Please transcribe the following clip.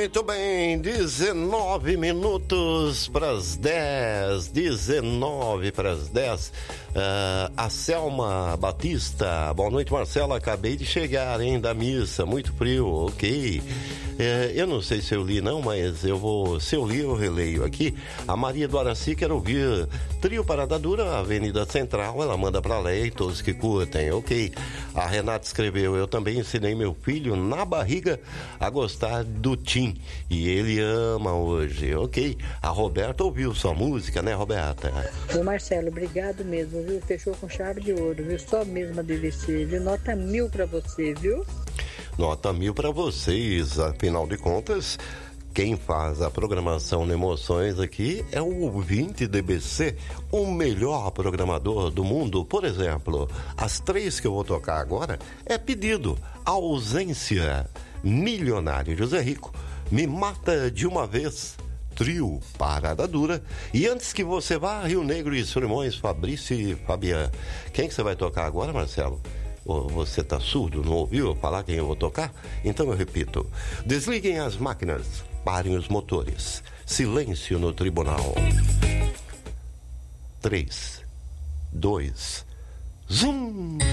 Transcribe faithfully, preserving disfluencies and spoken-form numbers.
Muito bem, dezenove minutos para as dez, dezenove para as dez. Uh, a Selma Batista, boa noite, Marcela. Acabei de chegar, hein, da missa, muito frio, ok. Uh, eu não sei se eu li, não, mas eu vou. Se eu li, eu releio aqui. A Maria do Araci quer ouvir Trio Parada Dura, Avenida Central. Ela manda pra lá e todos que curtem, ok. A Renata escreveu: eu também ensinei meu filho na barriga a gostar do Tim e ele ama hoje, ok. A Roberta ouviu sua música, né, Roberta? Ô Marcelo, obrigado mesmo, viu? Fechou com chave de ouro, viu? Só mesmo a D V C, viu? Nota mil pra você, viu? Nota mil pra vocês, afinal de contas, quem faz a programação de emoções aqui é o ouvinte D B C, o melhor programador do mundo. Por exemplo, as três que eu vou tocar agora é pedido, Ausência, Milionário, José Rico, Me Mata de Uma Vez, Trio Parada Dura. E antes que você vá, Rio Negro e Solimões, Fabrício e Fabian. Quem que você vai tocar agora, Marcelo? Você tá surdo, não ouviu eu falar quem eu vou tocar? Então eu repito: desliguem as máquinas, parem os motores, silêncio no tribunal. Três, dois, zum!